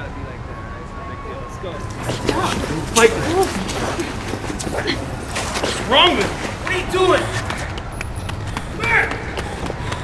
gotta be like that, right? It's no big deal. Let's go. Stop. Fight. What's wrong with you? What are you doing?